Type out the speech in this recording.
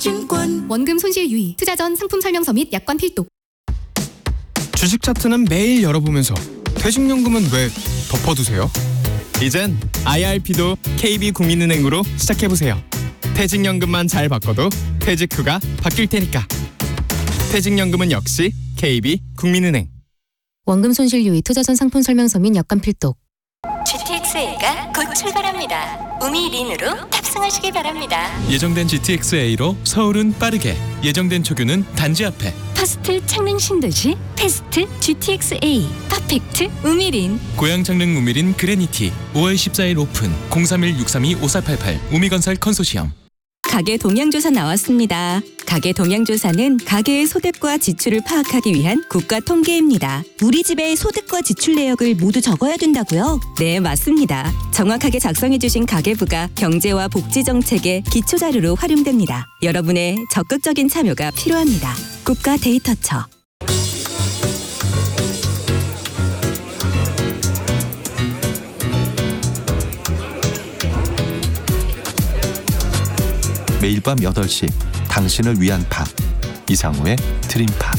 하나증권. 원금 손실 유의, 투자 전 상품 설명서 및 약관 필독. 주식 차트는 매일 열어보면서 퇴직연금은 왜 덮어두세요? 이젠 IRP도 KB국민은행으로 시작해보세요. 퇴직연금만 잘 바꿔도 퇴직 후가 바뀔 테니까. 퇴직연금은 역시 KB국민은행. 원금 손실 유의, 투자 전 상품 설명서 및 약관 필독. GTX-A가 곧 출발합니다. 우미린으로 탑승하시기 바랍니다. 예정된 GTX-A로 서울은 빠르게, 예정된 초규는 단지 앞에. 퍼스트 창릉 신도시 패스트 GTX-A 퍼펙트 우미린. 고양 창릉 우미린 그레니티 5월 14일 오픈. 031-632-5488 우미건설 컨소시엄. 가계 동향조사 나왔습니다. 가계 동향조사는 가계의 소득과 지출을 파악하기 위한 국가 통계입니다. 우리 집의 소득과 지출 내역을 모두 적어야 된다고요? 네, 맞습니다. 정확하게 작성해주신 가계부가 경제와 복지 정책의 기초자료로 활용됩니다. 여러분의 적극적인 참여가 필요합니다. 국가 데이터처. 매일 밤 8시 당신을 위한 팝 이상우의 드림팝.